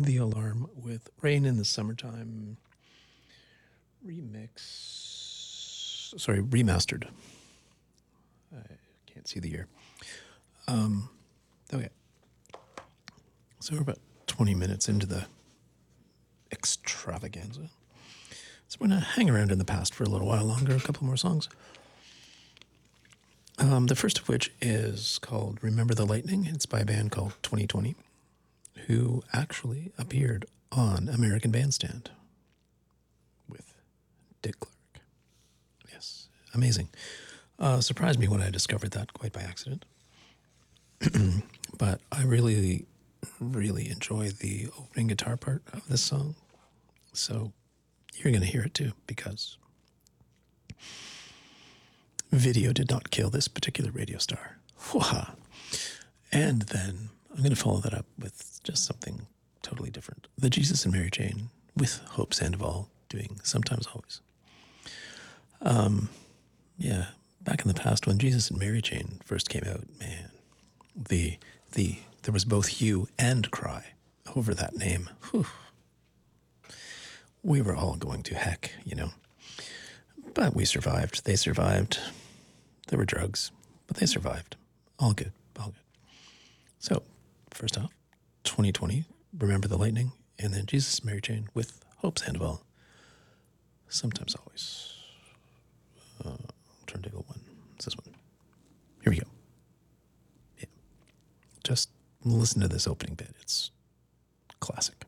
The Alarm with Rain in the Summertime remastered. I can't see the year. Okay. So we're about 20 minutes into the extravaganza. So we're going to hang around in the past for a little while longer, a couple more songs. The first of which is called Remember the Lightning. It's by a band called 2020, who actually appeared on American Bandstand with Dick Clark. Yes, amazing. Surprised me when I discovered that quite by accident. But I really, really enjoy the opening guitar part of this song. So you're going to hear it too, because video did not kill this particular radio star. And then I'm going to follow that up with just something totally different. The Jesus and Mary Chain with Hope Sandoval doing Sometimes Always. Yeah, back in the past when Jesus and Mary Chain first came out, man, there was both hue and cry over that name. Whew. We were all going to heck, But we survived. They survived. There were drugs, but they survived. All good, all good. So, first off, 2020, Remember the Lightning, and then Jesus, Mary Chain with Hope Sandoval. Sometimes Always. Turntable one. It's this one. Here we go. Yeah. Just listen to this opening bit. It's classic.